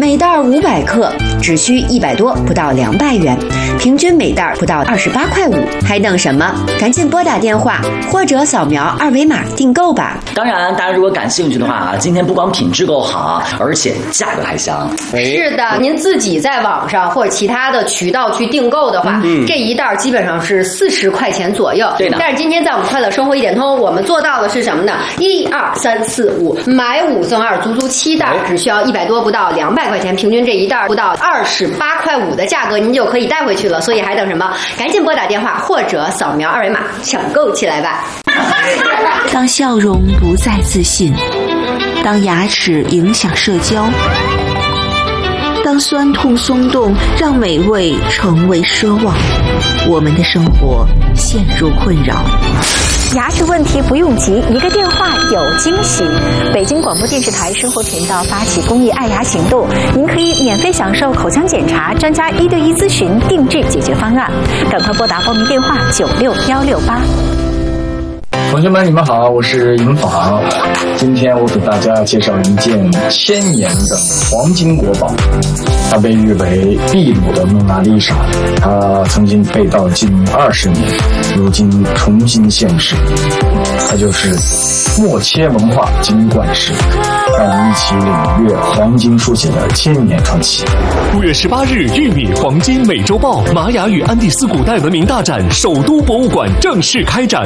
每袋500克，只需100多，不到200元，平均每袋不到28块5，还等什么？赶紧拨打电话或者扫描2维码订购吧。 当然，大家如果感兴趣的话啊，今天不光品质够好，而且价格还香。 是的，您自己在网上或者其他的渠道去订购的话，这一袋基本上是40块钱左右。 对的。 但是今天在我们快乐生活一点通，我们做到的是什么呢？1、2、3、4、5，买5赠2，足足7袋，只需要100多不到200块钱，平均这一袋不到28块5的价格，您就可以带回去了。所以还等什么？赶紧拨打电话或者扫描2维码抢购起来吧。 当笑容不再自信，当牙齿影响社交，当酸痛松动让美味成为奢望，我们的生活陷入困扰。 牙齿问题不用急，一个电话有惊喜。北京广播电视台生活频道发起公益爱牙行动，您可以免费享受口腔检查、专家1对1咨询、定制解决方案。赶快拨打报名电话96168。 同学们，你们好，我是尹昉。今天我给大家介绍一件1000年的黄金国宝，它被誉为秘鲁的蒙娜丽莎，它曾经被盗近20年，如今重新现世。它就是默切文化金冠石，让我们一起领略黄金书写的1000年传奇。 5月18日，玉米黄金美洲豹玛雅与安第斯古代文明大展首都博物馆正式开展。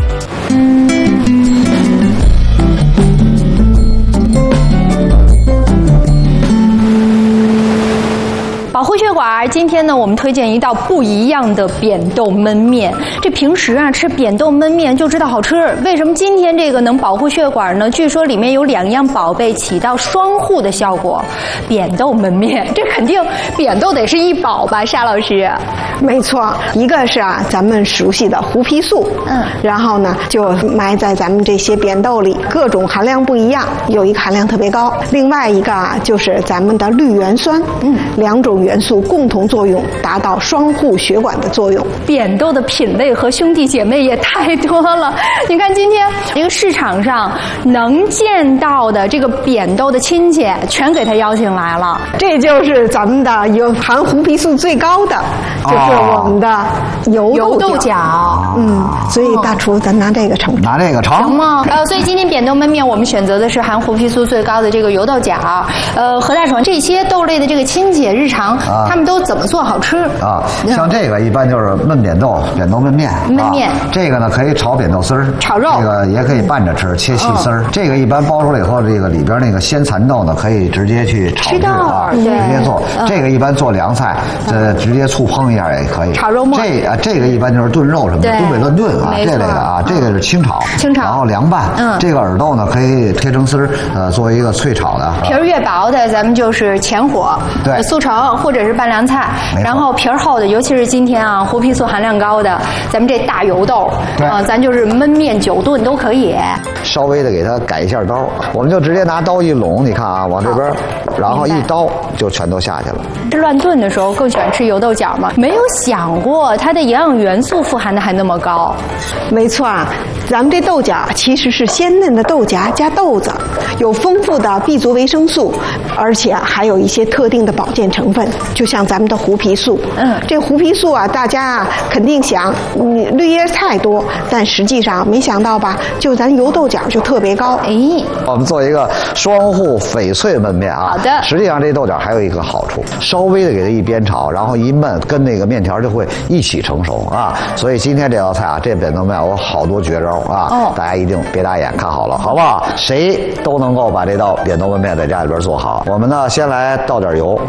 保护血管，今天呢，我们推荐一道不一样的扁豆焖面。这平时啊吃扁豆焖面就知道好吃，为什么今天这个能保护血管呢？据说里面有2样宝贝起到双护的效果。扁豆焖面，这肯定扁豆得是一宝吧，沙老师？ 没错，一个是咱们熟悉的胡皮素，然后呢就埋在咱们这些扁豆里，各种含量不一样，有一个含量特别高。另外一个就是咱们的绿原酸，2种元素共同作用，达到双护血管的作用。 扁豆的品类和兄弟姐妹也太多了。你看今天这个市场上能见到的这个扁豆的亲戚，全给他邀请来了。 这就是咱们的有含胡皮素最高的，就是我们的油豆角。所以大厨咱拿这个盛， 拿这个盛吗？所以今天扁豆焖面我们选择的是含胡皮素最高的这个油豆角。何大厨，这些豆类的这个亲戚日常他们都怎么做好吃啊？像这个一般就是焖扁豆，扁豆焖面。焖面，这个呢可以炒扁豆丝儿， 炒肉， 这个也可以拌着吃，切细丝儿。这个一般包出来以后，这个里边那个鲜蚕豆呢，可以直接去炒制啊，直接做。这个一般做凉菜，直接醋烹一下也可以。 炒肉末。 这个一般就是炖肉什么的，东北乱炖啊，这类的啊，这个是清炒，然后凉拌。这个耳豆呢可以切成丝儿，作为一个脆炒的。 皮儿越薄的，咱们就是前火， 对， 速成或者是拌凉菜。然后皮儿厚的，尤其是今天啊，胡皮素含量高的，咱们这大油豆咱就是焖面、久炖都可以。 稍微的给它改一下刀，我们就直接拿刀一拢，你看啊，往这边，然后一刀就全都下去了。 这乱炖的时候更喜欢吃油豆角吗？没有想过它的营养元素富含的还那么高。 没错啊，咱们这豆角其实是鲜嫩的豆荚加豆子，有丰富的 B 族维生素，而且还有一些特定的保健成分，就像咱们的胡皮素。这胡皮素啊，大家肯定想绿叶菜多，但实际上没想到吧，就咱油豆角就特别高。 我们做一个双护翡翠焖面啊。 好的。 实际上这豆角还有一个好处，稍微的给它一煸炒，然后一焖，跟那个面条就会一起成熟啊。所以今天这道菜啊，这扁豆面我好多绝招啊，大家一定别打眼，看好了，好不好？谁都能够把这道扁豆焖面在家里边做好。我们呢，先来倒点油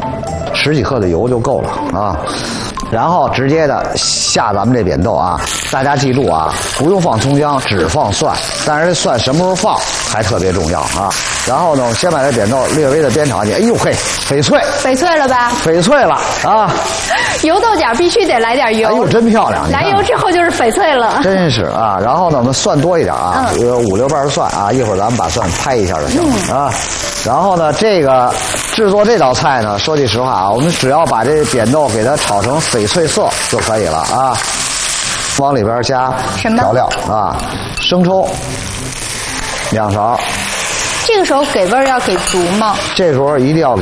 ，10几克的油就够了啊。然后直接的下咱们这扁豆啊，大家记住啊，不用放葱姜，只放蒜，但是这蒜什么时候放还特别重要啊。然后呢，先把这扁豆略微的煸炒去，哎呦嘿，翡翠， 翡翠了吧？ 翡翠了啊！ 油豆角必须得来点油， 哎呦，真漂亮！ 来油之后就是翡翠了， 真是啊。然后呢，我们蒜多一点啊，有5、6瓣蒜啊，一会儿咱们把蒜拍一下就行了啊。然后呢，这个制作这道菜呢，说句实话啊，我们只要把这扁豆给它炒成翡翠色就可以了啊。往里边加调料啊，生抽2勺。 这个时候给味儿要给足吗？ 这时候一定要